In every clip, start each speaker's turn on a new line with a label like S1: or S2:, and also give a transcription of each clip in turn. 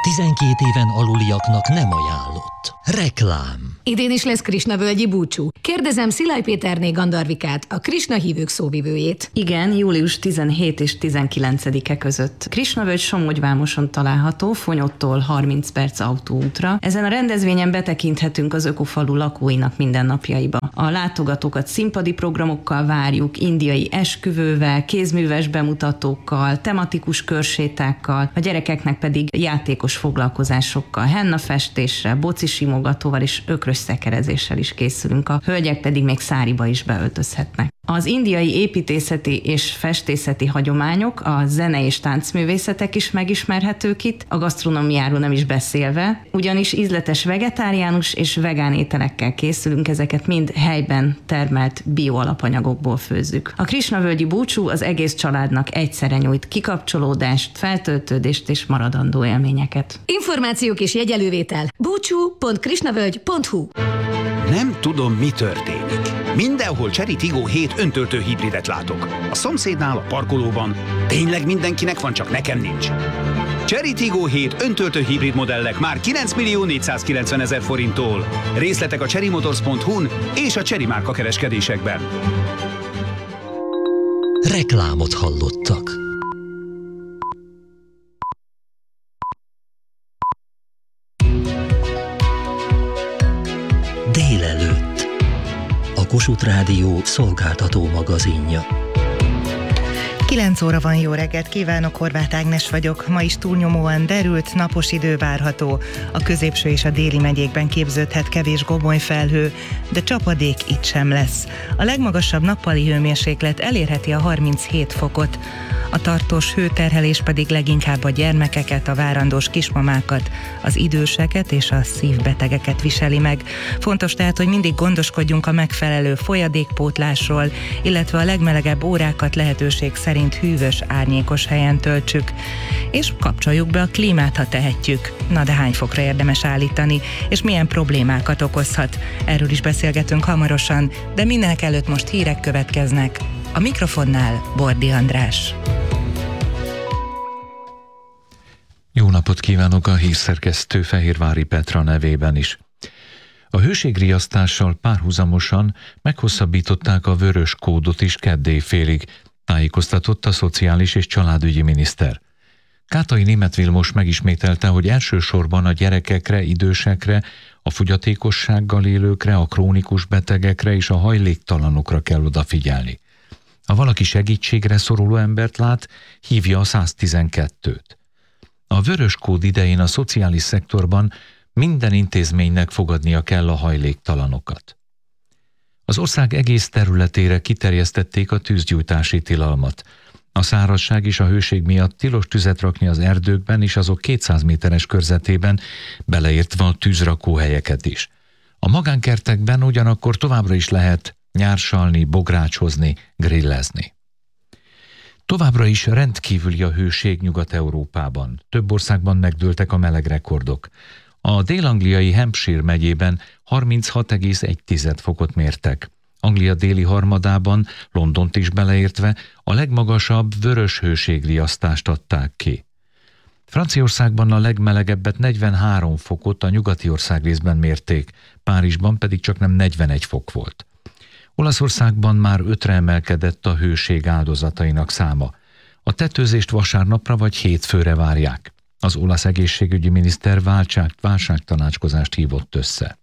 S1: 12 éven aluliaknak nem ajánlott. Reklám.
S2: Idén is lesz Krisnavölgyi búcsú. Kérdezem Szilágy Péterné Gandarvikát, a Krisna hívők szóvivőjét.
S3: Igen, július 17 és 19-e között. Krisnavölgy Somogyvámoson található, Fonyottól 30 perc autóútra. Ezen a rendezvényen betekinthetünk az ökofalu lakóinak mindennapjaiba. A látogatókat színpadi programokkal várjuk, indiai esküvővel, kézműves bemutatókkal, tematikus körsétákkal, a gyerekeknek pedig játékos foglalkozásokkal, hennafestéssel, bocisimogatóval és ökrös szekerezéssel is készülünk, a hölgyek pedig még száriba is beöltözhetnek. Az indiai építészeti és festészeti hagyományok, a zene és táncművészetek is megismerhetők itt, a gasztronómiáról nem is beszélve, ugyanis ízletes vegetáriánus és vegán ételekkel készülünk, ezeket mind helyben termelt bioalapanyagokból főzzük. A Krisnavölgyi búcsú az egész családnak egyszerre nyújt kikapcsolódást, feltöltődést és maradandó élményeket.
S2: Információk és jegyelővétel búcsú.krisnavölgy.hu.
S4: Nem tudom, mi történik. Mindenhol Chery Tiggo 7 öntöltő hibridet látok. A szomszédnál, a parkolóban. Tényleg mindenkinek van, csak nekem nincs. Chery Tiggo 7 öntöltő hibrid modellek már 9.490.000 forinttól. Részletek a cherrymotors.hu-n és a Chery márka kereskedésekben.
S1: Reklámot hallottak. Délelőtt. A Kossuth Rádió szolgáltató magazinja.
S5: 9 óra van, jó reggelt kívánok, Horváth Ágnes vagyok. Ma is túlnyomóan derült, napos idő várható. A középső és a déli megyékben képződhet kevés gomolyfelhő, de csapadék itt sem lesz. A legmagasabb nappali hőmérséklet elérheti a 37 fokot. A tartós hőterhelés pedig leginkább a gyermekeket, a várandós kismamákat, az időseket és a szívbetegeket viseli meg. Fontos tehát, hogy mindig gondoskodjunk a megfelelő folyadékpótlásról, illetve a legmelegebb órákat lehetőség szerint hűvös, árnyékos helyen töltsük. És kapcsoljuk be a klímát, ha tehetjük. Na de hány fokra érdemes állítani, és milyen problémákat okozhat? Erről is beszélgetünk hamarosan, de mindenek előtt most hírek következnek. A mikrofonnál Bordi András.
S6: Jó napot kívánok a hírszerkesztő Fehérvári Petra nevében is. A hőségriasztással párhuzamosan meghosszabbították a vörös kódot is kedd éjfélig, tájékoztatott a szociális és családügyi miniszter. Kátai Németh Vilmos megismételte, hogy elsősorban a gyerekekre, idősekre, a fogyatékossággal élőkre, a krónikus betegekre és a hajléktalanokra kell odafigyelni. Ha valaki segítségre szoruló embert lát, hívja a 112-t. A vörös kód idején a szociális szektorban minden intézménynek fogadnia kell a hajléktalanokat. Az ország egész területére kiterjesztették a tűzgyújtási tilalmat. A szárazság és a hőség miatt tilos tüzet rakni az erdőkben és azok 200 méteres körzetében, beleértve a tűzrakóhelyeket is. A magánkertekben ugyanakkor továbbra is lehet nyársalni, bográcsozni, grillezni. Továbbra is rendkívüli a hőség Nyugat-Európában. Több országban megdőltek a melegrekordok. A dél-angliai Hampshire megyében 36,1 fokot mértek. Anglia déli harmadában, Londont is beleértve, a legmagasabb vörös hőségriasztást adták ki. Franciaországban a legmelegebbet 43 fokot a nyugati országrészben mérték, Párizsban pedig csaknem 41 fok volt. Olaszországban már 5-re emelkedett a hőség áldozatainak száma. A tetőzést vasárnapra vagy hétfőre várják. Az olasz egészségügyi miniszter válságtanácskozást hívott össze.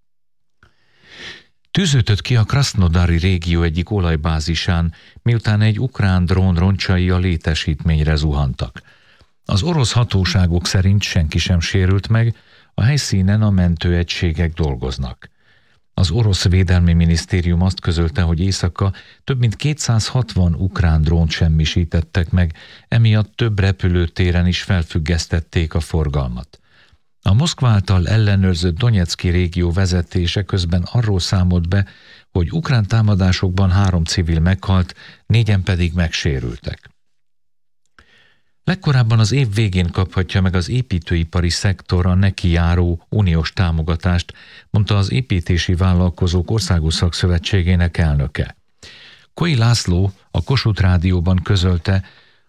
S6: Tűzütött ki a Krasznodari régió egyik olajbázisán, miután egy ukrán drón roncsai a létesítményre zuhantak. Az orosz hatóságok szerint senki sem sérült meg, a helyszínen a mentőegységek dolgoznak. Az orosz védelmi minisztérium azt közölte, hogy éjszaka több mint 260 ukrán drónt semmisítettek meg, emiatt több repülőtéren is felfüggesztették a forgalmat. A Moszkva által ellenőrzött Donecki régió vezetése közben arról számolt be, hogy ukrán támadásokban 3 civil meghalt, 4-en pedig megsérültek. Legkorábban az év végén kaphatja meg az építőipari szektor a neki járó uniós támogatást, mondta az Építési Vállalkozók Országos Szakszövetségének elnöke. Koi László a Kossuth Rádióban közölte,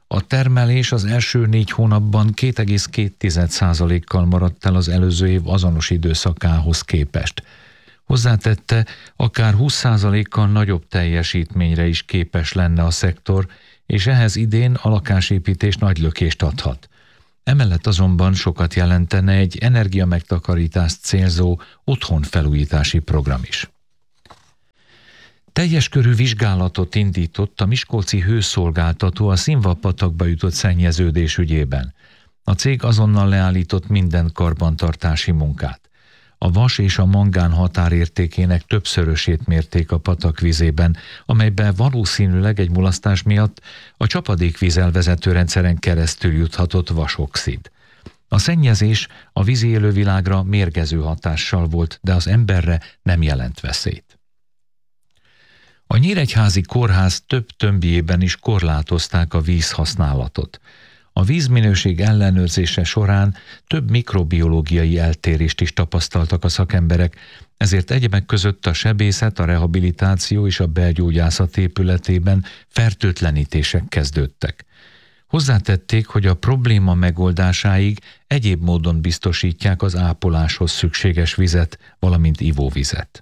S6: A termelés az első 4 hónapban 2,2%-kal maradt el az előző év azonos időszakához képest. Hozzátette, akár 20%-kal nagyobb teljesítményre is képes lenne a szektor, és ehhez idén a lakásépítés nagy lökést adhat. Emellett azonban sokat jelentene egy energiamegtakarítást célzó otthonfelújítási program is. Teljes körű vizsgálatot indított a miskolci hőszolgáltató a Szinnva-patakba jutott szennyeződés ügyében. A cég azonnal leállított minden karbantartási munkát. A vas és a mangán határértékének többszörösét mérték a patak vizében, amelyben valószínűleg egy mulasztás miatt a csapadékvíz elvezető rendszeren keresztül juthatott vasoxid. A szennyezés a vízi élővilágra mérgező hatással volt, de az emberre nem jelent veszélyt. A Nyíregyházi Kórház több tömbjében is korlátozták a vízhasználatot. A vízminőség ellenőrzése során több mikrobiológiai eltérést is tapasztaltak a szakemberek, ezért egyebek között a sebészet, a rehabilitáció és a belgyógyászat épületében fertőtlenítések kezdődtek. Hozzátették, hogy a probléma megoldásáig egyéb módon biztosítják az ápoláshoz szükséges vizet, valamint ivóvizet.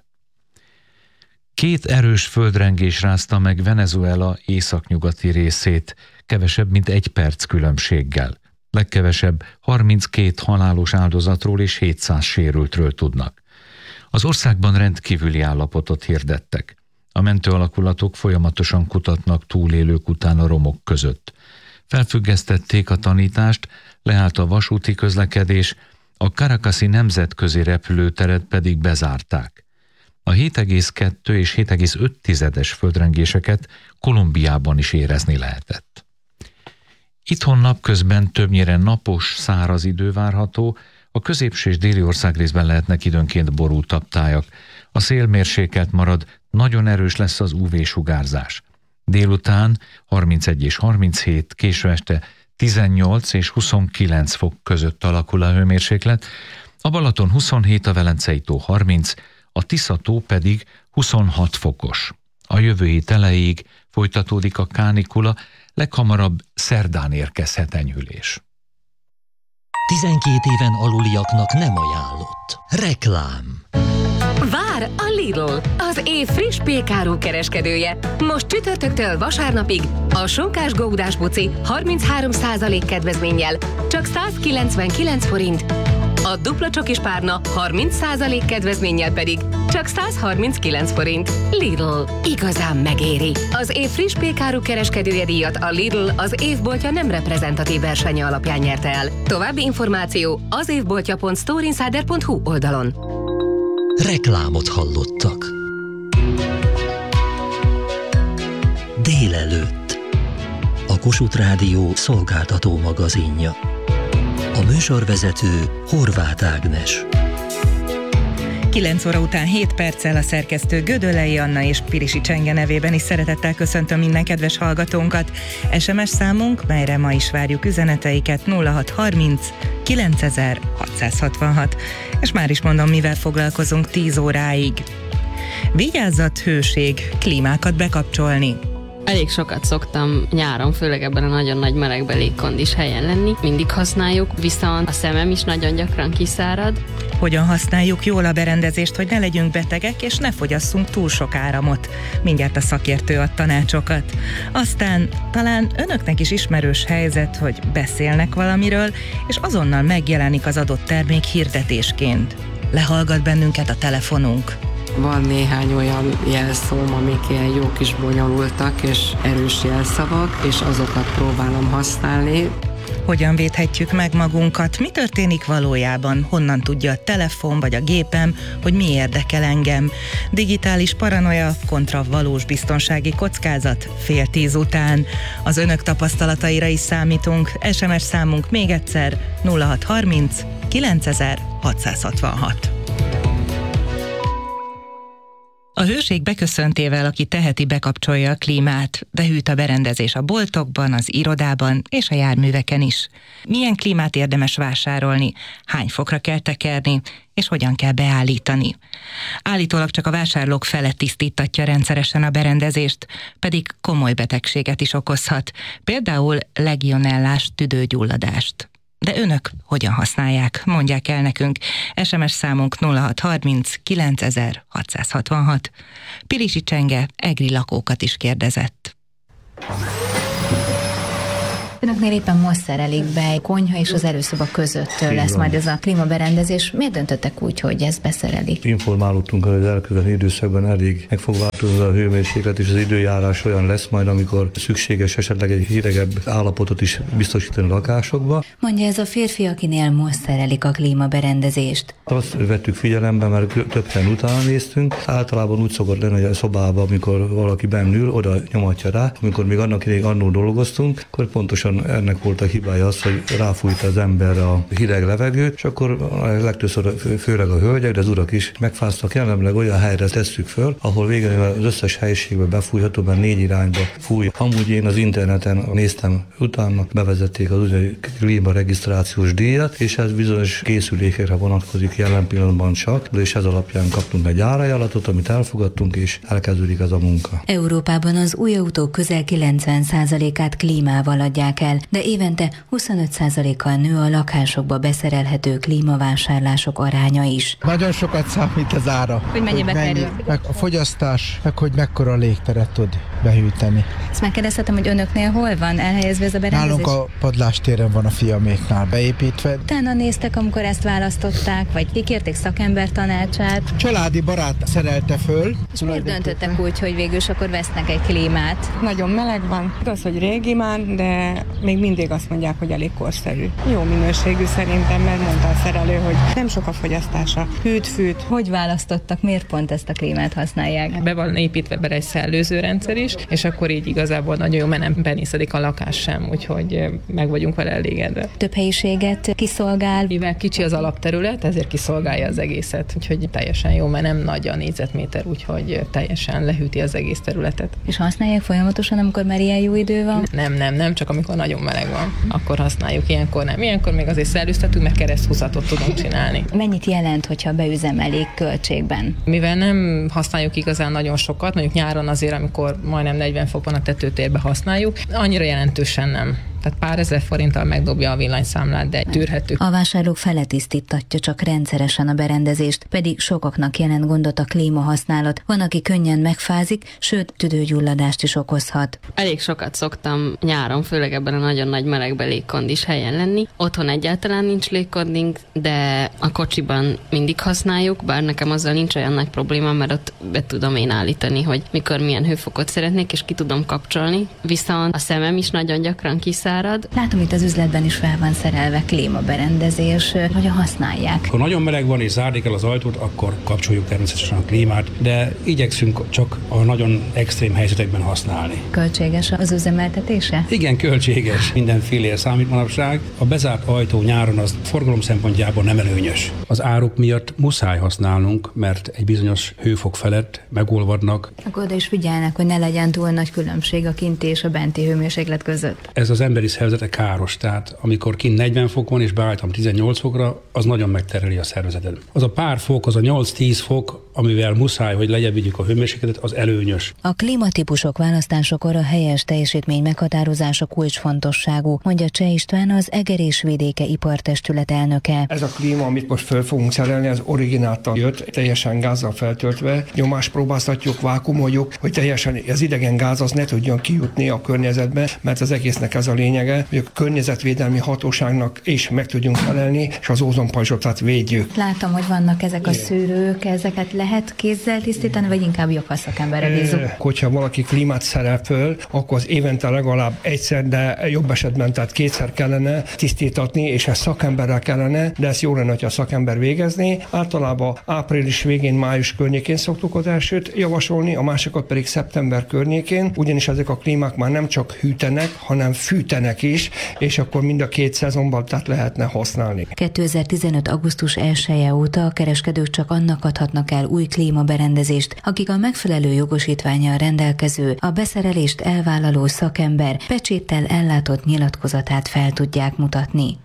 S6: 2 erős földrengés rázta meg Venezuela északnyugati részét, kevesebb, mint 1 perc különbséggel. Legkevesebb 32 halálos áldozatról és 700 sérültről tudnak. Az országban rendkívüli állapotot hirdettek. A mentőalakulatok folyamatosan kutatnak túlélők után a romok között. Felfüggesztették a tanítást, leállt a vasúti közlekedés, a Caracasi nemzetközi repülőteret pedig bezárták. A 7,2 és 7,5 földrengéseket Kolumbiában is érezni lehetett. Itthon napközben többnyire napos, száraz idő várható, a középső és déli országrészben lehetnek időnként borultabb tájak. A szél mérsékelt marad, nagyon erős lesz az UV-sugárzás. Délután 31 és 37, késő este 18 és 29 fok között alakul a hőmérséklet, a Balaton 27, a Velencei tó 30, a Tisza-tó pedig 26 fokos. A jövő hét elejéig folytatódik a kánikula, leghamarabb szerdán érkezhet enyhülés.
S1: 12 éven aluliaknak nem ajánlott. Reklám.
S7: Vár a Lidl, az év friss pékáru kereskedője. Most csütörtöktől vasárnapig a sonkás gódás buci 33% kedvezménnyel, csak 199 forint. A dupla csokis párna 30% kedvezménnyel pedig csak 139 forint. Lidl, igazán megéri. Az év friss pékáru kereskedője díjat a Lidl az évboltja nem reprezentatív versenye alapján nyerte el. További információ az évboltja.storeinsider.hu oldalon.
S1: Reklámot hallottak. Délelőtt. A Kossuth Rádió szolgáltató magazinja. A műsorvezető Horváth Ágnes.
S5: 9 óra után 7 perccel a szerkesztő Gödöllei Anna és Pirisi Csenge nevében is szeretettel köszöntöm minden kedves hallgatónkat. SMS számunk, melyre ma is várjuk üzeneteiket, 0630 9666. És már is mondom, mivel foglalkozunk 10 óráig. Vigyázzat, hőség, klímákat bekapcsolni.
S8: Elég sokat szoktam nyáron, főleg ebben a nagyon nagy melegbe légkondis helyen lenni. Mindig használjuk, viszont a szemem is nagyon gyakran kiszárad.
S5: Hogyan használjuk jól a berendezést, hogy ne legyünk betegek, és ne fogyasszunk túl sok áramot? Mindjárt a szakértő ad tanácsokat. Aztán talán önöknek is ismerős helyzet, hogy beszélnek valamiről, és azonnal megjelenik az adott termék hirdetésként. Lehallgat bennünket a telefonunk.
S9: Van néhány olyan jelszóm, amik ilyen jó kis bonyolultak és erős jelszavak, és azokat próbálom használni.
S5: Hogyan védhetjük meg magunkat? Mi történik valójában? Honnan tudja a telefon vagy a gépem, hogy mi érdekel engem? Digitális paranoia kontra valós biztonsági kockázat 9:30 után. Az önök tapasztalataira is számítunk. SMS számunk még egyszer 0630 9666. A hőség beköszöntével, aki teheti, bekapcsolja a klímát, de hűt a berendezés a boltokban, az irodában és a járműveken is. Milyen klímát érdemes vásárolni, hány fokra kell tekerni, és hogyan kell beállítani. Állítólag csak a vásárlók fele tisztítatja rendszeresen a berendezést, pedig komoly betegséget is okozhat, például legionellás tüdőgyulladást. De önök hogyan használják? Mondják el nekünk. SMS számunk 0630 9666. Pilisi Csenge egri lakókat is kérdezett.
S10: Önöknél éppen most szerelik be egy konyha és az előszoba között lesz majd ez a klímaberendezés. Miért döntöttek úgy, hogy ezt beszerelik?
S11: Informálódtunk, hogy az elkövetkező időszakban elég meg fog változni a hőmérséklet, és az időjárás olyan lesz majd, amikor szükséges esetleg egy hidegebb állapotot is biztosítani a lakásokba.
S10: Mondja ez a férfi, akinél most szerelik a klímaberendezést.
S11: Azt vettük figyelembe, mert több helyen utána néztünk. Általában úgy szokott lenni, hogy a szobában, amikor valaki bennül, oda nyomatja rá. Amikor még annak idején annól dolgoztunk, akkor pontosan ennek volt a hibája az, hogy ráfújta az ember a hideg levegőt, és akkor a legtöbbször főleg a hölgyek, de az urak is megfáztak. Jelenleg olyan helyre tesszük föl, ahol végül az összes helyiségbe befújható, mert 4 irányba fúj. Amúgy én az interneten néztem utána, bevezették az úgynevezett klímaregisztrációs díjat, és ez bizonyos készülékekre vonatkozik jelen pillanatban csak, és ez alapján kaptunk egy árajánlatot, amit elfogadtunk, és elkezdődik ez a munka.
S10: Európában az új autók közel 90%-át klímával adják el, de évente 25%-kal nő a lakásokba beszerelhető klímavásárlások aránya is.
S12: Nagyon sokat számít az ára.
S10: Hogy mennyibe kerül?
S12: Meg a fogyasztás, meg hogy mekkora légteret tud behűteni.
S10: Ezt megkérdezhetem, hogy önöknél hol van elhelyezve ez a berendezés?
S12: Nálunk a padlástéren van a fiaméknál beépítve.
S10: Utána néztek, amikor ezt választották, vagy kikérték szakember tanácsát?
S12: Családi barát szerelte föl.
S10: És miért döntöttek úgy, hogy végül is akkor vesznek egy klímát?
S13: Nagyon meleg van, igaz, hogy régi már, de még mindig azt mondják, hogy elég korszerű. Jó minőségű szerintem, mert mondta a szerelő, hogy nem sok a fogyasztása. Hűt.
S10: Hogy választottak, miért pont ezt a klímát használják?
S14: Be van építve bele egy szellőzőrendszer is, és akkor így igazából nagyon jó, mert nem benészedik a lakás sem, úgyhogy meg vagyunk vele elégedve.
S10: Több helyiséget kiszolgál.
S14: Mivel kicsi az alapterület, ezért kiszolgálja az egészet, úgyhogy teljesen jó, mert nem nagy a négyzetméter, úgyhogy teljesen lehűti az egész területet.
S10: És használják folyamatosan, amikor már ilyen jó idő van?
S14: Nem, csak amikor nagyon meleg van, akkor használjuk, ilyenkor nem. Ilyenkor még azért szellőztetünk, mert kereszthúzatot tudunk csinálni.
S10: Mennyit jelent, hogyha beüzemelik költségben?
S14: Mivel nem használjuk igazán nagyon sokat, mondjuk nyáron azért, amikor majdnem 40 fok van a tetőtérbe használjuk, annyira jelentősen nem. Tehát pár ezer forinttal megdobja a villanyszámlát, de tűrhető.
S10: A vásárlók fele tisztítatja csak rendszeresen a berendezést, pedig sokaknak jelent gondot a klímahasználat. Van, aki könnyen megfázik, sőt, tüdőgyulladást is okozhat.
S8: Elég sokat szoktam nyáron, főleg ebben a nagyon nagy melegben légkondis helyen lenni. Otthon egyáltalán nincs légkondink, de a kocsiban mindig használjuk, bár nekem azzal nincs olyan nagy probléma, mert ott be tudom én állítani, hogy mikor milyen hőfokot szeretnék, és ki tudom kapcsolni. Viszont a szemem is nagyon gyakran kiszáll.
S10: Látom, itt az üzletben is fel van szerelve klímaberendezés, hogyan használják.
S15: Ha nagyon meleg van és zárni el az ajtót, akkor kapcsoljuk természetesen a klímát, de igyekszünk csak a nagyon extrém helyzetekben használni.
S10: Költséges az üzemeltetése?
S15: Igen, költséges. Minden fillér számít manapság. A bezárt ajtó nyáron az forgalom szempontjából nem előnyös. Az áruk miatt muszáj használnunk, mert egy bizonyos hőfok felett megolvadnak.
S10: Akkor oda is figyelnek, hogy ne legyen túl nagy különbség a kinti és a benti hőmérséklet között.
S15: Ez az emberi szervezete káros, tehát amikor kint 40 fok van és beállítom 18 fokra, az nagyon megterheli a szervezetet. Az a pár fok, az a 8-10 fok, amivel muszáj, hogy lejjebb vigyük a hőmérsékletet, az előnyös.
S10: A klímatípusok választásakor a helyes teljesítmény meghatározása kulcsfontosságú, mondja Cseh István, az Egerésvidéke Ipartestület elnöke.
S16: Ez a klíma, amit most föl fogunk szerelni, az origináltal jött, teljesen gázzal feltöltve, nyomáspróbáztatjuk, vákuumoljuk, hogy teljesen az idegen gáz az ne tudjon kijutni a környezetbe, mert az egésznek ez a lényege, hogy a környezetvédelmi hatóságnak is meg tudjunk felelni, és az ózonpajzsot védjük.
S10: Látom, hogy vannak ezek a szűrők, ezeket lehet kézzel tisztítani, vagy inkább jobb, ha szakemberre bízunk?
S16: Hogyha valaki klímát szerel föl, akkor az évente legalább egyszer, de jobb esetben tehát kétszer kellene tisztítatni, és ez szakemberrel kellene, de ez jó lenne, hogy a szakember végezni. Általában április végén, május környékén szoktuk az elsőt javasolni, a másikat pedig szeptember környékén, ugyanis ezek a klímák már nem csak hűtenek, hanem fűtenek fűtenek is, és akkor mind a két szezonban tehát lehetne használni.
S10: 2015. augusztus 1-e óta a kereskedők csak annak adhatnak el új klímaberendezést, akik a megfelelő jogosítvánnyal rendelkező, a beszerelést elvállaló szakember pecséttel ellátott nyilatkozatát fel tudják mutatni.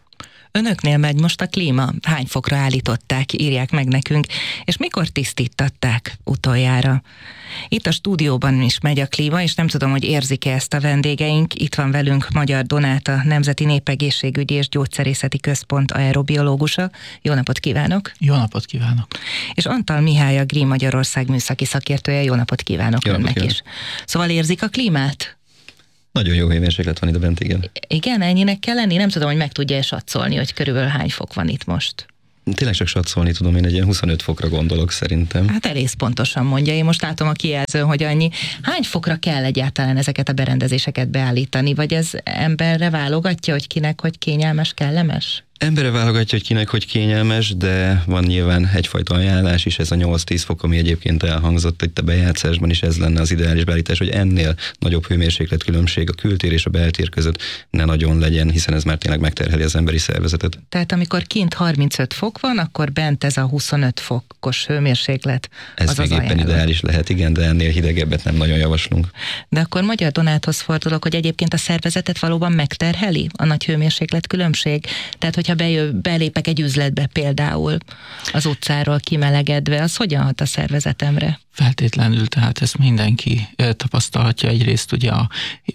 S5: Önöknél megy most a klíma? Hány fokra állították, írják meg nekünk, és mikor tisztítatták utoljára? Itt a stúdióban is megy a klíma, és nem tudom, hogy érzik-e ezt a vendégeink. Itt van velünk Magyar Donáta, Nemzeti Népegészségügyi és Gyógyszerészeti Központ aerobiológusa. Jó napot kívánok!
S17: Jó napot kívánok!
S5: És Antal Mihály, a Green Magyarország műszaki szakértője. Jó napot kívánok önnek is! Szóval érzik a klímát?
S18: Nagyon jó hőmérséklet van ide bent, igen.
S5: Igen, ennyinek kell lenni? Nem tudom, hogy meg tudja satszolni, hogy körülbelül hány fok van itt most.
S18: Tényleg csak satszolni tudom, én egy ilyen 25 fokra gondolok szerintem.
S5: Hát elég pontosan mondja, én most látom a kijelzőn, hogy annyi. Hány fokra kell egyáltalán ezeket a berendezéseket beállítani, vagy ez emberre válogatja, hogy kinek hogy kényelmes, kellemes?
S18: Emberre válogatja, hogy kinek hogy kényelmes, de van nyilván egyfajta ajánlás is, ez a 8-10 fok, ami egyébként elhangzott itt a bejátszásban is, ez lenne az ideális beállítás, hogy ennél nagyobb hőmérséklet különbség a kültér és a beltér között ne nagyon legyen, hiszen ez már tényleg megterheli az emberi szervezetet.
S5: Tehát amikor kint 35 fok van, akkor bent ez a 25 fokos hőmérséklet.
S18: Ez még éppen ideális lehet, igen, de ennél hidegebbet nem nagyon javaslunk.
S5: De akkor Magyar Donáthoz fordulok, hogy egyébként a szervezetet valóban megterheli a nagy hőmérséklet különbség. Tehát, hogyha belépek egy üzletbe például az utcáról kimelegedve, az hogyan hat a szervezetemre?
S17: Feltétlenül, tehát ezt mindenki tapasztalhatja. Egyrészt ugye a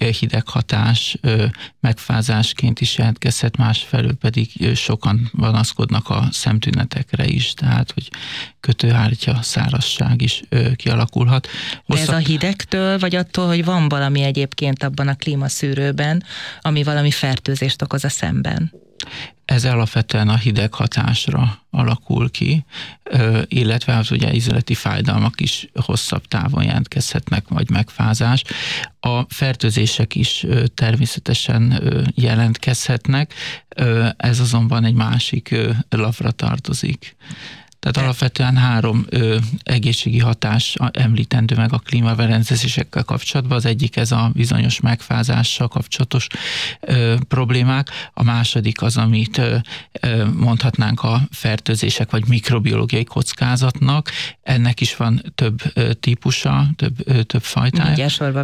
S17: hideghatás megfázásként is jelentkezhet, másfelől pedig sokan panaszkodnak a szemtünetekre is, tehát hogy kötőhártya, szárazság is kialakulhat.
S5: De ez a hidegtől, vagy attól, hogy van valami egyébként abban a klímaszűrőben, ami valami fertőzést okoz a szemben?
S17: Ez alapvetően a hideghatásra alakul ki, illetve az ugye ízleti fájdalmak is hosszabb távon jelentkezhetnek, vagy megfázás. A fertőzések is természetesen jelentkezhetnek, ez azonban egy másik lapra tartozik. Tehát alapvetően 3 egészségi hatás említendő meg a klímaberendezésekkel kapcsolatban. Az egyik ez a bizonyos megfázással kapcsolatos problémák, a második az, amit mondhatnánk a fertőzések vagy mikrobiológiai kockázatnak. Ennek is van több típusa, több fajtája.
S5: Mindjárt sorba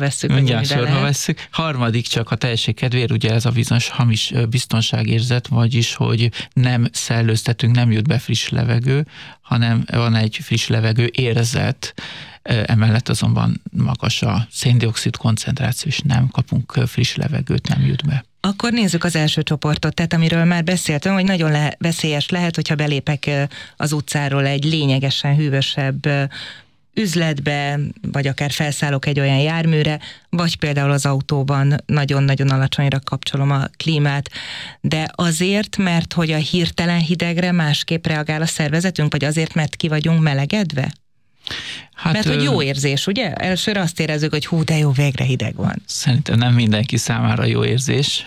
S5: vesszük.
S17: Harmadik csak a teljesség kedvéért, ugye ez a bizonyos hamis biztonságérzet, vagyis, hogy nem szellőztetünk, nem jut be friss levegő, hanem van egy friss levegő érzet, emellett azonban magas a széndioxid koncentráció, és nem kapunk friss levegőt, nem jut be.
S5: Akkor nézzük az első csoportot, tehát amiről már beszéltem, hogy nagyon veszélyes lehet, hogyha belépek az utcáról egy lényegesen hűvösebb üzletbe, vagy akár felszállok egy olyan járműre, vagy például az autóban nagyon-nagyon alacsonyra kapcsolom a klímát, de azért, mert hogy a hirtelen hidegre másképp reagál a szervezetünk, vagy azért, mert ki vagyunk melegedve? Hát, mert hogy jó érzés, ugye? Elsőre azt érezzük, hogy hú, de jó, végre hideg van.
S17: Szerintem nem mindenki számára jó érzés.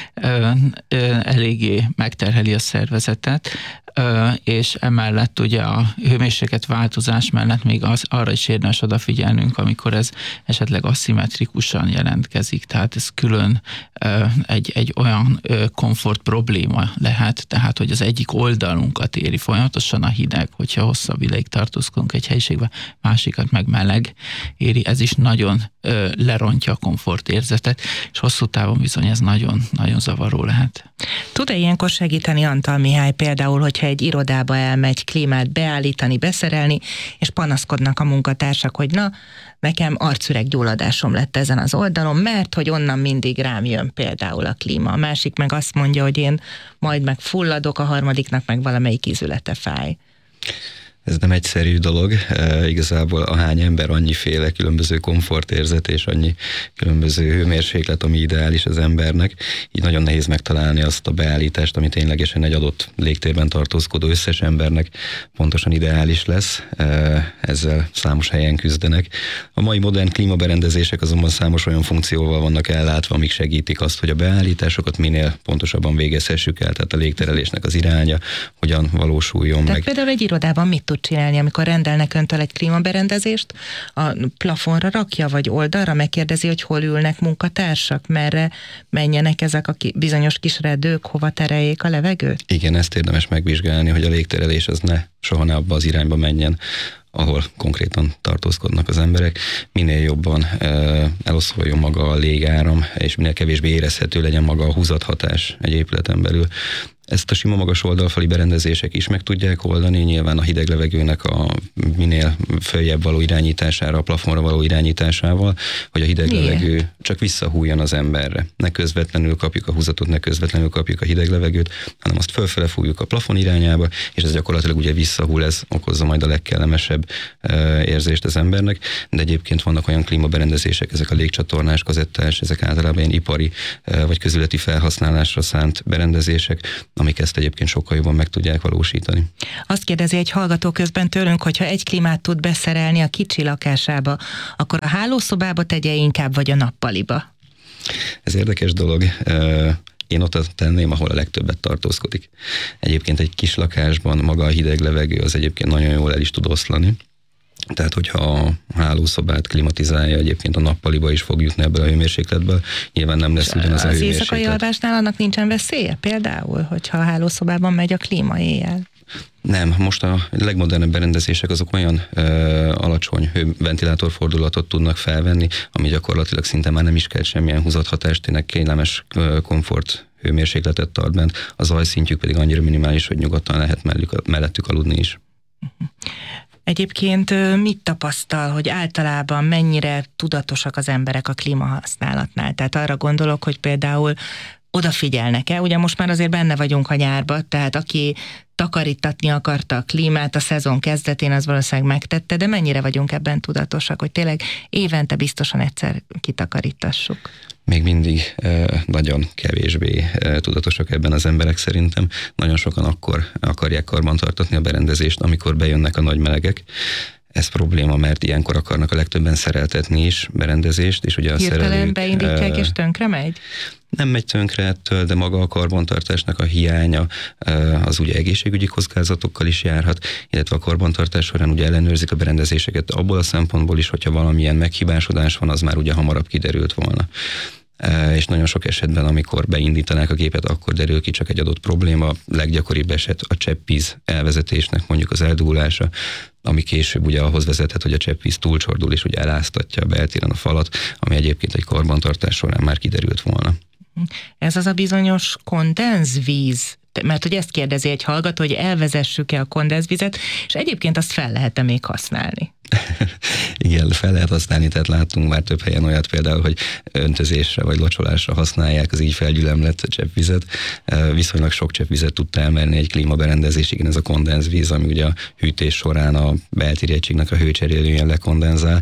S17: Eléggé megterheli a szervezetet, és emellett ugye a hőmérséklet változás mellett még arra is érdemes odafigyelnünk, amikor ez esetleg aszimmetrikusan jelentkezik, tehát ez külön egy olyan komfort probléma lehet, tehát hogy az egyik oldalunkat éri folyamatosan a hideg, hogyha hosszabb ideig tartózkodunk egy helyiségben, másikat meg meleg éri, ez is nagyon lerontja a komfortérzetet, és hosszú távon bizony ez nagyon zavaró lehet.
S5: Tud-e ilyenkor segíteni Antal Mihály például, hogyha egy irodába elmegy klímát beállítani, beszerelni, és panaszkodnak a munkatársak, hogy na, nekem arcüreggyulladásom lett ezen az oldalon, mert hogy onnan mindig rám jön például a klíma. A másik meg azt mondja, hogy én majd meg fulladok, a harmadiknak meg valamelyik ízülete fáj.
S18: Ez nem egyszerű dolog, igazából ahány ember, annyiféle különböző komfortérzet és annyi különböző hőmérséklet, ami ideális az embernek, így nagyon nehéz megtalálni azt a beállítást, ami ténylegesen egy adott légtérben tartózkodó összes embernek pontosan ideális lesz, ezzel számos helyen küzdenek. A mai modern klímaberendezések azonban számos olyan funkcióval vannak ellátva, amik segítik azt, hogy a beállításokat minél pontosabban végezhessük el, tehát a légterelésnek az iránya hogyan valósuljon
S5: tehát
S18: meg.
S5: Például egy irodában mit tud csinálni, amikor rendelnek öntől egy klímaberendezést, a plafonra rakja, vagy oldalra, megkérdezi, hogy hol ülnek munkatársak, merre menjenek ezek a bizonyos kis redők, hova tereljék a levegőt?
S18: Igen, ezt érdemes megvizsgálni, hogy a légterelés az soha ne abba az irányba menjen, ahol konkrétan tartózkodnak az emberek. Minél jobban eloszoljon maga a légáram, és minél kevésbé érezhető legyen maga a húzathatás egy épületen belül. Ezt a sima magas oldalfali berendezések is meg tudják oldani, nyilván a hideg levegőnek a minél följebb való irányítására, a plafonra való irányításával, hogy a hideg levegő csak visszahújjon az emberre. Ne közvetlenül kapjuk a húzatot, ne közvetlenül kapjuk a hideg levegőt, hanem azt fölfele fújjuk a plafon irányába, és ez gyakorlatilag ugye visszahúl, ez okozza majd a legkellemesebb érzést az embernek, de egyébként vannak olyan klímaberendezések, ezek a légcsatornás, kazettás, ezek általában ilyen ipari vagy közületi felhasználásra szánt berendezések, amik ezt egyébként sokkal jobban meg tudják valósítani.
S5: Azt kérdezi egy hallgató közben tőlünk, hogyha egy klímát tud beszerelni a kicsi lakásába, akkor a hálószobába tegye inkább, vagy a nappaliba?
S18: Ez érdekes dolog. Én ott tenném, ahol a legtöbbet tartózkodik. Egyébként egy kis lakásban maga a hideg levegő az egyébként nagyon jól el is tud oszlani. Tehát, hogyha a hálószobát klimatizálja, egyébként a nappaliba is fog jutni ebből a hőmérsékletből, nyilván nem lesz ugyanaz a hőmérséklet. Az
S5: éjszakai alvásnál annak nincsen veszélye például, hogyha a hálószobában megy a klíma éjjel?
S18: Nem, most a legmodernebb berendezések azok olyan alacsony ventilátorfordulatot tudnak felvenni, ami gyakorlatilag szinte már nem is kell semmilyen húzathatást, tényleg kényelmes komfort hőmérsékletet tart bent, a zajszintjük pedig annyira minimális, hogy nyugodtan lehet mellettük aludni is.
S5: Egyébként mit tapasztal, hogy általában mennyire tudatosak az emberek a klímahasználatnál? Tehát arra gondolok, hogy például odafigyelnek-e? Ugye most már azért benne vagyunk a nyárba, tehát aki takarítatni akarta a klímát a szezon kezdetén, az valószínűleg megtette, de mennyire vagyunk ebben tudatosak, hogy tényleg évente biztosan egyszer kitakarítassuk?
S18: Még mindig nagyon kevésbé tudatosak ebben az emberek szerintem. Nagyon sokan akkor akarják karbantartatni a berendezést, amikor bejönnek a nagy melegek. Ez probléma, mert ilyenkor akarnak a legtöbben szereltetni is berendezést, és ugye a
S5: hirtelen beindítják és tönkre megy?
S18: Nem megy tönkre ettől, de maga a karbantartásnak a hiánya az ugye egészségügyi kockázatokkal is járhat, illetve a karbantartás során ugye ellenőrzik a berendezéseket abból a szempontból is, hogyha valamilyen meghibásodás van, az már ugye hamarabb kiderült volna. És nagyon sok esetben, amikor beindítanák a gépet, akkor derül ki csak egy adott probléma. Leggyakoribb eset a cseppvíz elvezetésnek mondjuk az eldúlása, ami később ugye ahhoz vezethet, hogy a cseppvíz túlcsordul és ugye eláztatja a beltéren a falat, ami egyébként egy karbantartás során már kiderült volna.
S5: Ez az a bizonyos kondenzvíz, mert hogy ezt kérdezi egy hallgató, hogy elvezessük-e a kondenzvizet, és egyébként azt fel lehet-e még használni?
S18: Igen, fel lehet használni, tehát láttunk már több helyen olyat például, hogy öntözésre vagy locsolásra használják az így felgyülemlett cseppvizet. Viszonylag sok cseppvizet tud termelni egy klímaberendezés, igen, ez a kondenzvíz, ami ugye a hűtés során a beltéri egységnek a hőcserélőjén lekondenzál,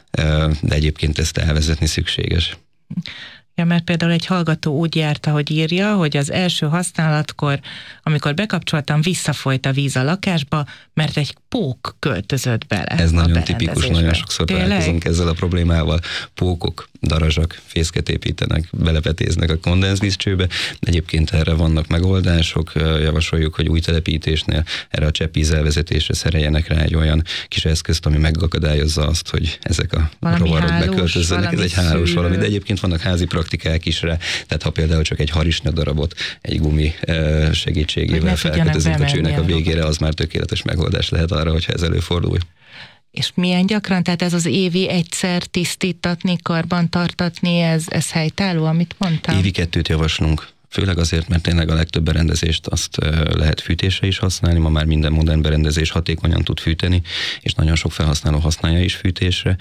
S18: de egyébként ezt elvezetni szükséges.
S5: Ja, mert például egy hallgató úgy járta, hogy írja, hogy az első használatkor, amikor bekapcsoltam, visszafolyt a víz a lakásba, mert egy pók költözött bele.
S18: Ez nagyon tipikus, nagyon sokszor találkozunk ezzel a problémával. Pókok, darazsak fészket építenek, belepetéznek a kondenzvízcsőbe. Egyébként erre vannak megoldások, javasoljuk, hogy új telepítésnél erre a cseppvíz elvezetésre szereljenek rá egy olyan kis eszközt, ami megakadályozza azt, hogy ezek a rovarok beköltözzenek. Ez egy hálós valami, de egyébként vannak házi praktikák is rá, tehát ha például csak egy harisnya darabot egy gumi segítségével felkötözünk a csőnek a végére, az már tökéletes megoldás lehet arra, hogyha ez előfordul.
S5: És milyen gyakran? Tehát ez az évi egyszer tisztítatni, karbantartatni, ez helytálló, amit mondtam?
S18: Évi 2 javaslunk. Főleg azért, mert tényleg a legtöbb berendezést azt lehet fűtésre is használni, ma már minden modern berendezés hatékonyan tud fűteni, és nagyon sok felhasználó használja is fűtésre.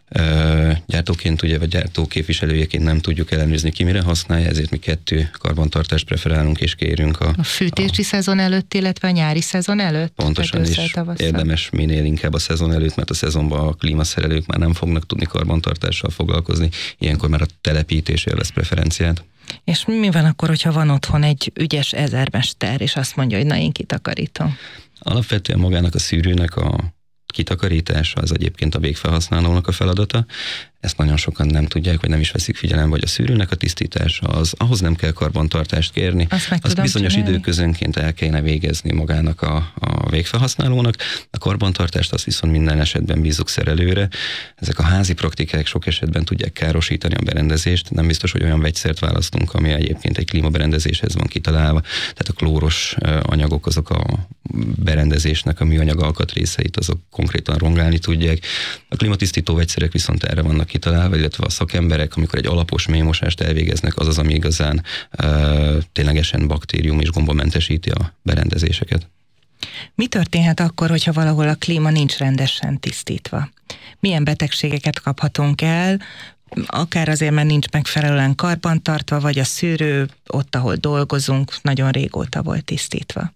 S18: Gyártóként ugye, vagy gyártóképviselőjeként nem tudjuk ellenőrizni, ki mire használja, ezért mi 2 karbantartást preferálunk és kérünk.
S5: A fűtési szezon előtt, illetve a nyári szezon előtt?
S18: Pontosan, és érdemes minél inkább a szezon előtt, mert a szezonban a klímaszerelők már nem fognak tudni karbantartással foglalkozni, ilyenkor már a telepítés élvez preferenciát.
S5: És mi van akkor, hogyha van otthon egy ügyes ezermester, és azt mondja, hogy na, én kitakarítom?
S18: Alapvetően magának a szűrőnek a kitakarítása az egyébként a végfelhasználónak a feladata. Ezt nagyon sokan nem tudják, vagy nem is veszik figyelembe, hogy a szűrőnek a tisztítása az, ahhoz nem kell karbantartást kérni. Azt bizonyos időközönként el kellene végezni magának a végfelhasználónak. A karbantartást azt viszont minden esetben bízzuk szerelőre. Ezek a házi praktikák sok esetben tudják károsítani a berendezést. Nem biztos, hogy olyan vegyszert választunk, ami egyébként egy klímaberendezéshez van kitalálva. Tehát a klóros anyagok azok a berendezésnek a műanyag alkatrészeit, azok konkrétan rongálni tudják. A klímatisztító vegyszerek viszont erre vannak kitalálva, illetve a szakemberek, amikor egy alapos mélymosást elvégeznek, az, ami igazán ténylegesen baktérium és gombamentesíti a berendezéseket.
S5: Mi történhet akkor, hogyha valahol a klíma nincs rendesen tisztítva? Milyen betegségeket kaphatunk el, akár azért, mert nincs megfelelően karbantartva, vagy a szűrő ott, ahol dolgozunk, nagyon régóta volt tisztítva?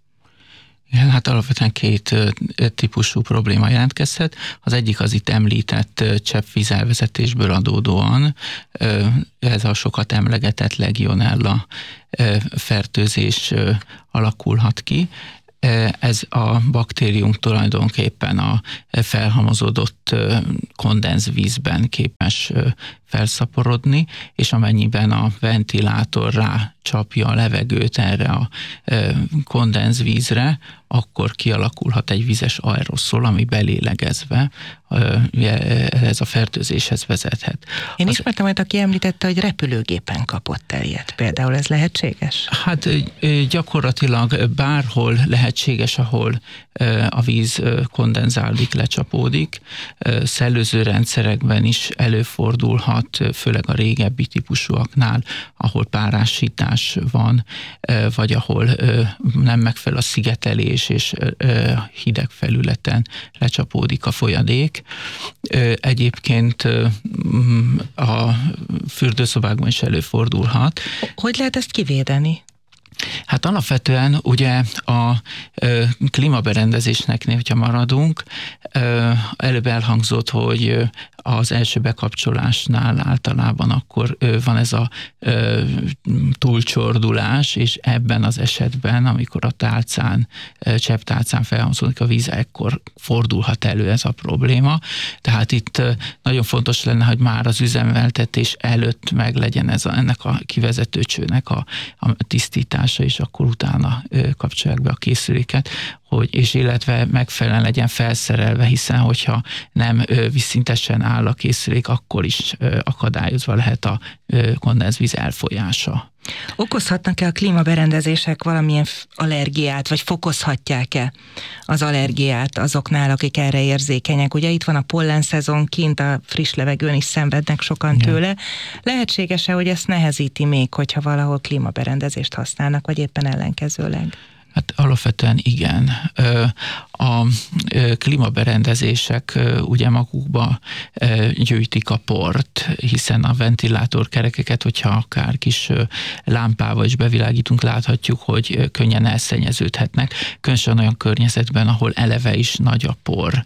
S17: Hát alapvetően két típusú probléma jelentkezhet. Az egyik az itt említett cseppvízelvezetésből adódóan, ez a sokat emlegetett legionella fertőzés alakulhat ki. Ez a baktérium tulajdonképpen a felhalmozódott kondenzvízben képes felszaporodni, és amennyiben a ventilátor rácsapja a levegőt erre a kondenzvízre, akkor kialakulhat egy vizes aeroszol, ami belélegezve ez a fertőzéshez vezethet.
S5: Én ismertem olyat, aki említette, hogy repülőgépen kapott el ilyet. Például ez lehetséges?
S17: Hát gyakorlatilag bárhol lehetséges, ahol a víz kondenzálódik, lecsapódik. Szellőző rendszerekben is előfordulhat, főleg a régebbi típusúaknál, ahol párásítás van, vagy ahol nem megfelel a szigetelés, és hideg felületen lecsapódik a folyadék. Egyébként a fürdőszobákban is előfordulhat.
S5: Hogy lehet ezt kivédeni?
S17: Hát alapvetően ugye a klímaberendezésnek, hogyha maradunk, előbb elhangzott, hogy az első bekapcsolásnál általában akkor van ez a túlcsordulás, és ebben az esetben, amikor a tálcán, csepptálcán felhalmozódik a víz, ekkor fordulhat elő ez a probléma. Tehát itt nagyon fontos lenne, hogy már az üzemeltetés előtt meg legyen ennek a kivezetőcsőnek a tisztítása, és akkor utána kapcsolják be a készüléket, és illetve megfelelően legyen felszerelve, hiszen hogyha nem vízszintesen áll a készülék, akkor is akadályozva lehet a kondenzvíz elfolyása.
S5: Okozhatnak-e a klímaberendezések valamilyen allergiát, vagy fokozhatják-e az allergiát azoknál, akik erre érzékenyek? Ugye itt van a pollenszezon, kint a friss levegőn is szenvednek sokan tőle. Lehetséges-e, hogy ezt nehezíti még, hogyha valahol klímaberendezést használnak, vagy éppen ellenkezőleg?
S17: Hát alapvetően igen. A klímaberendezések ugye magukba gyűjtik a port, hiszen a ventilátorkerekeket, hogyha akár kis lámpával is bevilágítunk, láthatjuk, hogy könnyen elszennyeződhetnek. Különösen olyan környezetben, ahol eleve is nagy a por,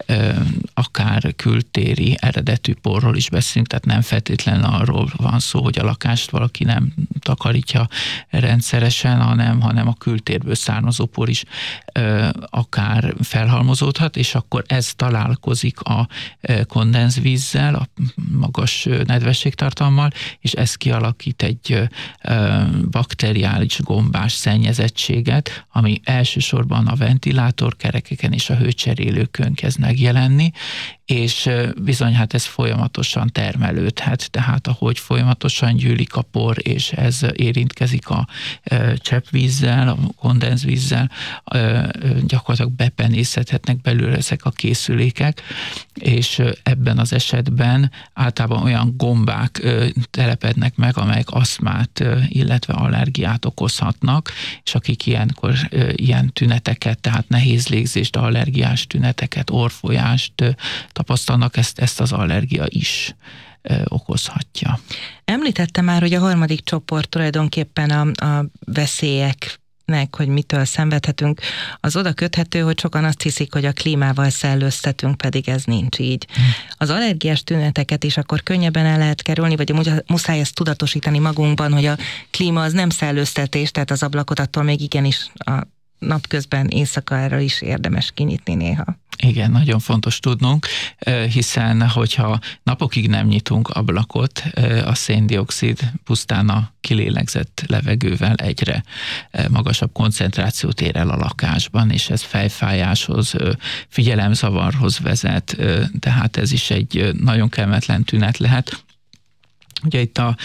S17: akár kültéri eredetű porról is beszélünk, tehát nem feltétlenül arról van szó, hogy a lakást valaki nem takarítja rendszeresen, hanem a kültérből származó por is akár felhalmozódhat, és akkor ez találkozik a kondenzvízzel, a magas nedvességtartalommal, és ez kialakít egy bakteriális gombás szennyezettséget, ami elsősorban a ventilátorkerekeken és a hőcserélőkön kezd megjelenni, és bizony hát ez folyamatosan termelődhet, tehát ahogy folyamatosan gyűlik a por, és ez érintkezik a cseppvízzel, a kondenzvízzel, gyakorlatilag bepenészedhetnek belőle ezek a készülékek, és ebben az esetben általában olyan gombák telepednek meg, amelyek aszmát, illetve allergiát okozhatnak, és akik ilyenkor ilyen tüneteket, tehát nehéz légzést, allergiás tüneteket, orrfolyást tapasztalnak, ezt az allergia is okozhatja.
S5: Említette már, hogy a harmadik csoport tulajdonképpen a veszélyek, hogy mitől szenvedhetünk, az oda köthető, hogy sokan azt hiszik, hogy a klímával szellőztetünk, pedig ez nincs így. Az allergiás tüneteket is akkor könnyebben el lehet kerülni, vagy muszáj ezt tudatosítani magunkban, hogy a klíma az nem szellőztetés, tehát az ablakot attól még igenis a napközben, éjszakára is érdemes kinyitni néha.
S17: Igen, nagyon fontos tudnunk, hiszen hogyha napokig nem nyitunk ablakot, a széndioxid pusztán a kilélegzett levegővel egyre magasabb koncentrációt ér el a lakásban, és ez fejfájáshoz, figyelemzavarhoz vezet, tehát ez is egy nagyon kellemetlen tünet lehet. Ugye itt a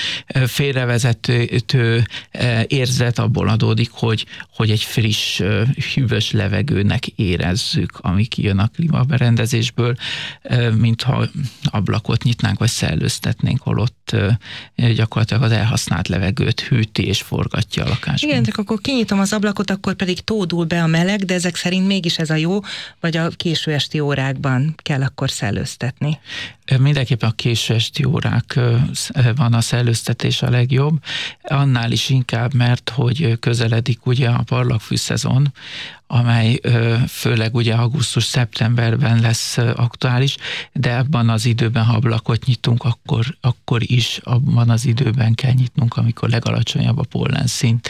S17: félrevezető érzet abból adódik, hogy egy friss, hűvös levegőnek érezzük, ami kijön a klímaberendezésből, mintha ablakot nyitnánk, vagy szellőztetnénk, holott gyakorlatilag az elhasznált levegőt hűti és forgatja a lakásban.
S5: Igen, csak akkor kinyitom az ablakot, akkor pedig tódul be a meleg, de ezek szerint mégis ez a jó, vagy a késő esti órákban kell akkor szellőztetni?
S17: Mindenképpen a késő esti órák van a szellőztetés a legjobb, annál is inkább, mert hogy közeledik ugye a parlagfű szezon, amely főleg ugye augusztus-szeptemberben lesz aktuális, de abban az időben, ha ablakot nyitunk, akkor is abban az időben kell nyitnunk, amikor legalacsonyabb a pollenszint.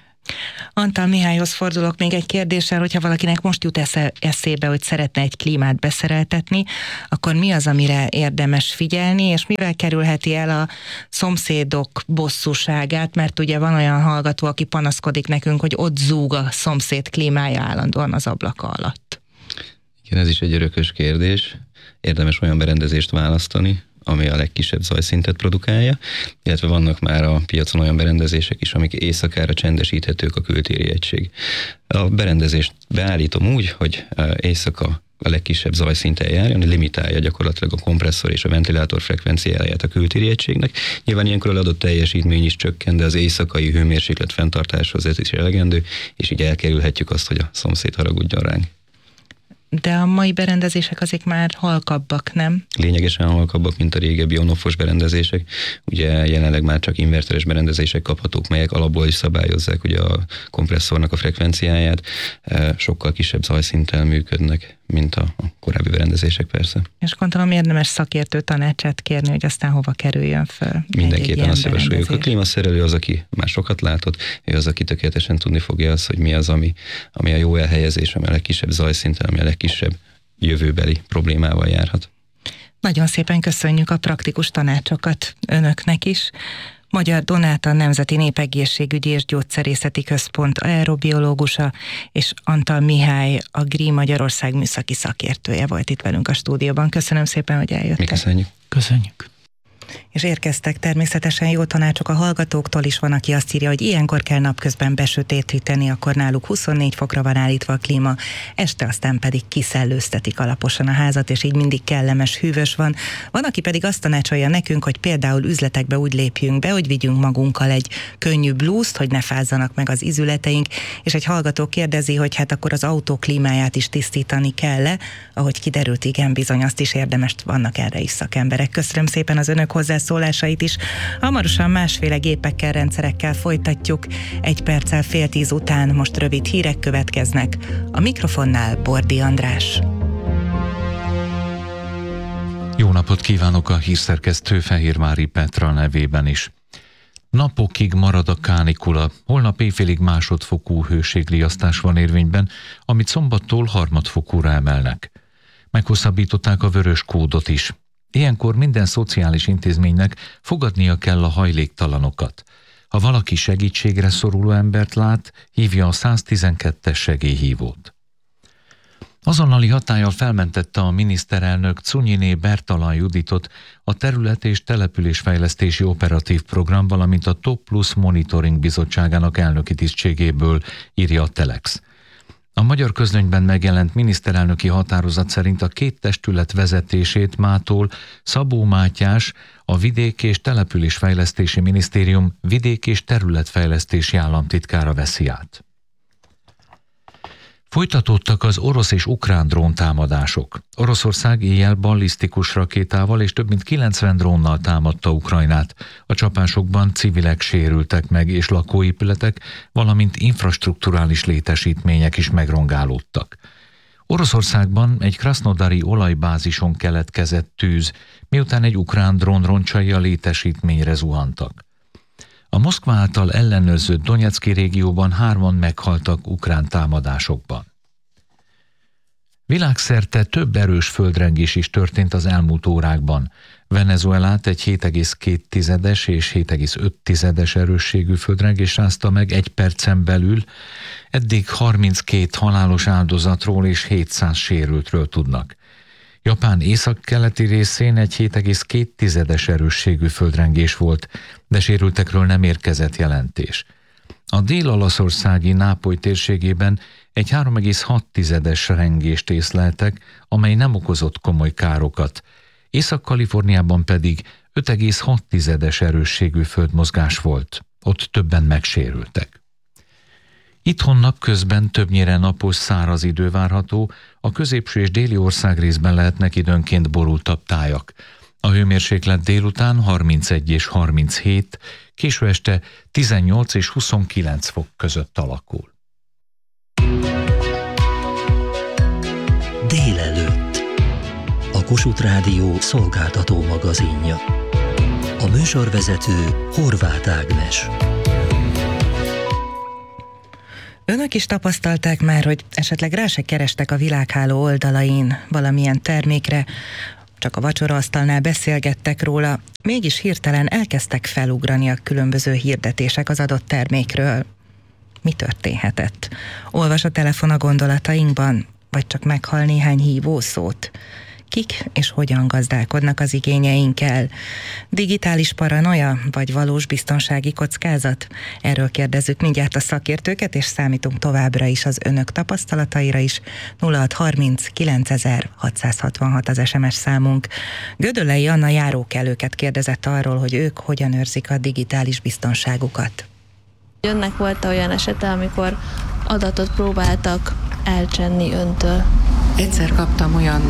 S5: Antal Mihályhoz fordulok még egy kérdéssel, hogyha valakinek most jut eszébe, hogy szeretne egy klímát beszereltetni, akkor mi az, amire érdemes figyelni, és mivel kerülheti el a szomszédok bosszúságát, mert ugye van olyan hallgató, aki panaszkodik nekünk, hogy ott zúg a szomszéd klímája állandóan az ablaka alatt.
S18: Igen, ez is egy örökös kérdés. Érdemes olyan berendezést választani, ami a legkisebb zajszintet produkálja, illetve vannak már a piacon olyan berendezések is, amik éjszakára csendesíthetők a kültéri egység. A berendezést beállítom úgy, hogy éjszaka a legkisebb zajszinttel járjon, limitálja gyakorlatilag a kompresszor és a ventilátor frekvenciáját a kültéri egységnek. Nyilván ilyenkor az adott teljesítmény is csökken, de az éjszakai hőmérséklet fenntartáshoz ez is elegendő, és így elkerülhetjük azt, hogy a szomszéd haragudjon ránk.
S5: De a mai berendezések azért már halkabbak, nem?
S18: Lényegesen halkabbak, mint a régebbi on-off-os berendezések. Ugye jelenleg már csak inverteres berendezések kaphatók, melyek alapból is szabályozzák ugye a kompresszornak a frekvenciáját. Sokkal kisebb zajszinttel működnek, mint a korábbi berendezések persze.
S5: És gondolom érdemes szakértő tanácsát kérni, hogy aztán hova kerüljön föl.
S18: Mindenképpen azt javasoljuk. A klímaszerelő az, aki már sokat látott, ő az, aki tökéletesen tudni fogja azt, hogy mi az, ami a jó elhelyezés, ami a legkisebb zajszinten, ami a legkisebb jövőbeli problémával járhat.
S5: Nagyon szépen köszönjük a praktikus tanácsokat önöknek is. Magyar Donáta, Nemzeti Népegészségügyi és Gyógyszerészeti Központ aerobiológusa, és Antal Mihály, a GRI Magyarország műszaki szakértője volt itt velünk a stúdióban. Köszönöm szépen, hogy eljöttek.
S18: Mi köszönjük.
S17: Köszönjük.
S5: És érkeztek természetesen jó tanácsok a hallgatóktól is. Van, aki azt írja, hogy ilyenkor kell napközben besötétíteni, akkor náluk 24 fokra van állítva a klíma, este aztán pedig kiszellőztetik alaposan a házat, és így mindig kellemes, hűvös van. Van, aki pedig azt tanácsolja nekünk, hogy például üzletekbe úgy lépjünk be, hogy vigyünk magunkkal egy könnyű blúzt, hogy ne fázzanak meg az izületeink, és egy hallgató kérdezi, hogy hát akkor az autó klímáját is tisztítani kell-e, ahogy kiderült, igen, bizony, azt is érdemes, vannak erre is szakemberek. Köszönöm szépen az önök hozzászólásait is. Hamarosan másféle gépekkel, rendszerekkel folytatjuk. 1 perccel 9:30 után most rövid hírek következnek. A mikrofonnál Bordi András.
S6: Jó napot kívánok a hírszerkesztő Fehérvári Petra nevében is. Napokig marad a kánikula, holnap éjfélig másodfokú hőségriasztás van érvényben, amit szombattól harmadfokúra emelnek. Meghosszabbították a vörös kódot is. Ilyenkor minden szociális intézménynek fogadnia kell a hajléktalanokat. Ha valaki segítségre szoruló embert lát, hívja a 112-es segélyhívót. Azonnali hatállyal felmentette a miniszterelnök Czunyiné Bertalan Juditot a Terület- és Településfejlesztési Operatív Program, valamint a Top Plus Monitoring Bizottságának elnöki tisztségéből, írja a Telex. A magyar közlönyben megjelent miniszterelnöki határozat szerint a 2 testület vezetését mától Szabó Mátyás, a Vidék- és Településfejlesztési Minisztérium vidék- és területfejlesztési államtitkára veszi át. Folytatódtak az orosz és ukrán dróntámadások. Oroszország éjjel ballisztikus rakétával és több mint 90 drónnal támadta Ukrajnát. A csapásokban civilek sérültek meg, és lakóépületek, valamint infrastrukturális létesítmények is megrongálódtak. Oroszországban egy krasznodari olajbázison keletkezett tűz, miután egy ukrán drón roncsai a létesítményre zuhantak. A Moszkva által ellenőrzött Donetszki régióban 3-an meghaltak ukrán támadásokban. Világszerte több erős földrengés is történt az elmúlt órákban. Venezuelát egy 7,2 és 7,5 erősségű földrengés rázta meg 1 percen belül, eddig 32 halálos áldozatról és 700 sérültről tudnak. Japán északkeleti részén egy 7,2 erősségű földrengés volt, de sérültekről nem érkezett jelentés. A dél-olaszországi Nápoly térségében egy 3,6 rengést észleltek, amely nem okozott komoly károkat. Észak-Kaliforniában pedig 5,6 erősségű földmozgás volt. Ott többen megsérültek. Itthon napközben többnyire napos, száraz idő várható, a középső és déli országrészben lehetnek időnként borultabb tájak. A hőmérséklet délután 31 és 37, késő este 18 és 29 fok között alakul.
S1: Délelőtt. A Kossuth Rádió szolgáltató magazinja. A műsorvezető Horváth Ágnes.
S5: Önök is tapasztalták már, hogy esetleg rá se kerestek a világháló oldalain valamilyen termékre, csak a vacsoraasztalnál beszélgettek róla, mégis hirtelen elkezdtek felugrani a különböző hirdetések az adott termékről. Mi történhetett? Olvas a telefon a gondolatainkban, vagy csak meghal néhány hívószót? Kik és hogyan gazdálkodnak az igényeinkkel? Digitális paranoia, vagy valós biztonsági kockázat? Erről kérdezzük mindjárt a szakértőket, és számítunk továbbra is az önök tapasztalataira is. 0630 9666 az SMS számunk. Gödöllei Anna járókelőket kérdezett arról, hogy ők hogyan őrzik a digitális biztonságukat.
S19: Önnek volt olyan esete, amikor adatot próbáltak elcsenni öntől?
S9: Egyszer kaptam olyan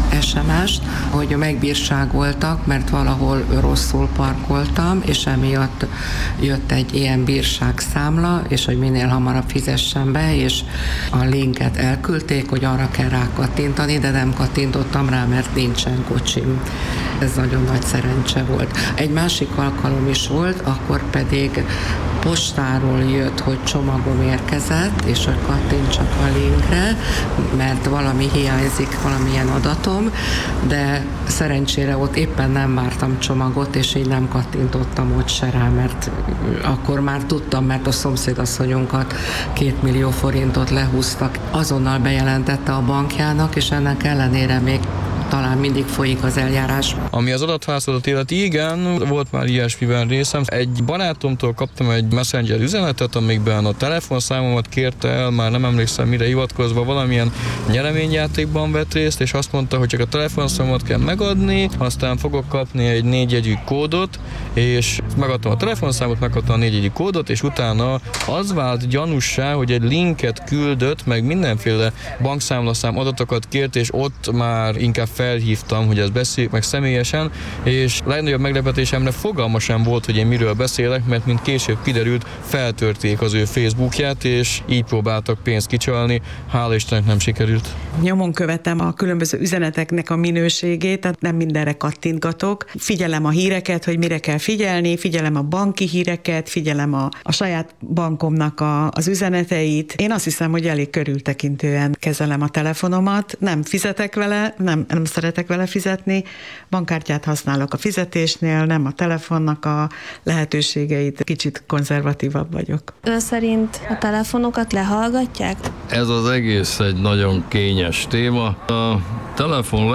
S9: SMS-t, hogy megbírságoltak, mert valahol rosszul parkoltam, és emiatt jött egy ilyen bírságszámla, és hogy minél hamarabb fizessen be, és a linket elküldték, hogy arra kell rákattintani, de nem kattintottam rá, mert nincsen kocsim. Ez nagyon nagy szerencse volt. Egy másik alkalom is volt, akkor pedig postáról jött, hogy csomagom érkezett, és hogy kattintsak a linkre, mert valami hiányzik, valamilyen adatom, de szerencsére ott éppen nem vártam csomagot, és így nem kattintottam ott se rá, mert akkor már tudtam, mert a szomszédasszonyunkat 2 millió forintot lehúztak. Azonnal bejelentette a bankjának, és ennek ellenére még talán mindig folyik az eljárás.
S20: Ami az adatválaszatot illeti, igen, volt már ilyesmiben részem. Egy barátomtól kaptam egy messenger üzenetet, amikben a telefonszámomat kérte el, már nem emlékszem mire hivatkozva, valamilyen nyereményjátékban vett részt, és azt mondta, hogy csak a telefonszámomat kell megadni, aztán fogok kapni egy 4 jegyű kódot, és megadtam a telefonszámot, megkaptam a 4 jegyű kódot, és utána az vált gyanussá, hogy egy linket küldött, meg mindenféle bankszámlaszám adatokat kért, és ott már inkább felhívtam, hogy ezt beszéljük meg személyesen, és legnagyobb meglepetésemre fogalma sem volt, hogy én miről beszélek, mert mint később kiderült, feltörték az ő Facebookját, és így próbáltak pénzt kicsalni, hála Istennek nem sikerült.
S21: Nyomon követem a különböző üzeneteknek a minőségét, tehát nem mindenre kattintgatok. Figyelem a híreket, hogy mire kell figyelni, figyelem a banki híreket, figyelem a saját bankomnak az üzeneteit. Én azt hiszem, hogy elég körültekintően kezelem a telefonomat, nem fizetek vele, nem szeretek vele fizetni, bankkártyát használok a fizetésnél, nem a telefonnak a lehetőségeit, kicsit konzervatívabb vagyok.
S19: Ön szerint a telefonokat lehallgatják?
S22: Ez az egész egy nagyon kényes téma. A telefon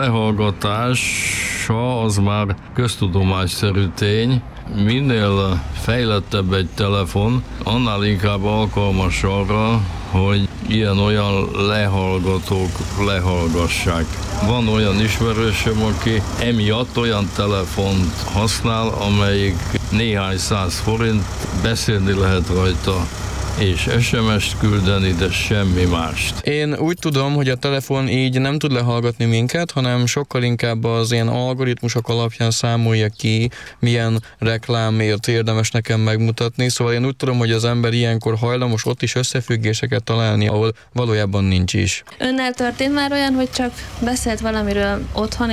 S22: lehallgatása az már köztudomásszerű tény. Minél fejlettebb egy telefon, annál inkább alkalmas arra, hogy ilyen-olyan lehallgatók lehallgassák. Van olyan ismerősöm, aki emiatt olyan telefont használ, amelyik néhány 100 forint, beszélni lehet rajta, és SMS-t küldeni, de semmi mást.
S20: Én úgy tudom, hogy a telefon így nem tud lehallgatni minket, hanem sokkal inkább az ilyen algoritmusok alapján számolja ki, milyen reklámért érdemes nekem megmutatni. Szóval én úgy tudom, hogy az ember ilyenkor hajlamos ott is összefüggéseket találni, ahol valójában nincs is.
S19: Önnel történt már olyan, hogy csak beszélt valamiről otthon, és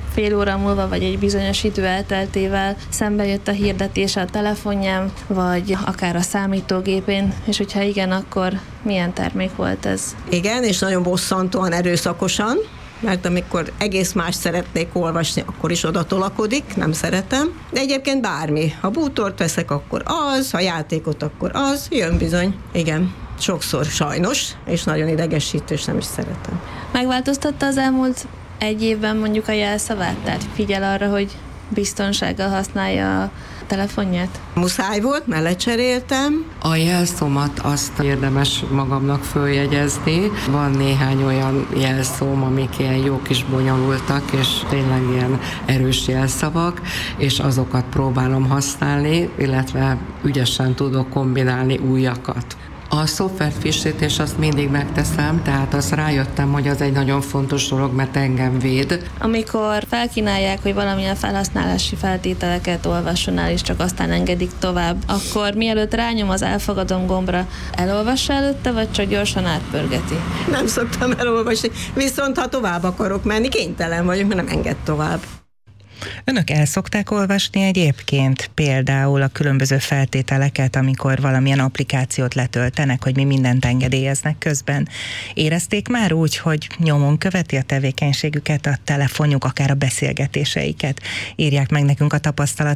S19: fél óra múlva, vagy egy bizonyos idő elteltével szembe jött a hirdetése a telefonján, vagy akár a számítógépén, és hogyha igen, akkor milyen termék volt ez?
S2: Igen, és nagyon bosszantóan, erőszakosan, mert amikor egész más szeretnék olvasni, akkor is oda tolakodik, nem szeretem. De egyébként bármi. Ha bútort veszek, akkor az, ha játékot, akkor az, jön bizony. Igen, sokszor sajnos, és nagyon idegesítő, és nem is szeretem.
S19: Megváltoztatta az elmúlt egy évben mondjuk a jelszavát? Tehát figyel arra, hogy biztonsággal használja a telefonját?
S2: Muszáj volt, mert lecseréltem.
S9: A jelszómat azt érdemes magamnak följegyezni. Van néhány olyan jelszóm, amik ilyen jó kis bonyolultak, és tényleg ilyen erős jelszavak, és azokat próbálom használni, illetve ügyesen tudok kombinálni újakat. A szoftver frissítés azt mindig megteszem, tehát azt rájöttem, hogy az egy nagyon fontos dolog, mert engem véd.
S19: Amikor felkínálják, hogy valamilyen felhasználási feltételeket olvasson el, és csak aztán engedik tovább, akkor mielőtt rányom az elfogadom gombra, elolvassa előtte, vagy csak gyorsan átpörgeti?
S2: Nem szoktam elolvasni, viszont ha tovább akarok menni, kénytelen vagyok, mert nem enged tovább.
S5: Önök el szokták olvasni egyébként például a különböző feltételeket, amikor valamilyen applikációt letöltenek, hogy mi mindent engedélyeznek közben? Érezték már úgy, hogy nyomon követi a tevékenységüket a telefonjuk, akár a beszélgetéseiket? Írják meg nekünk a tapasztalataikat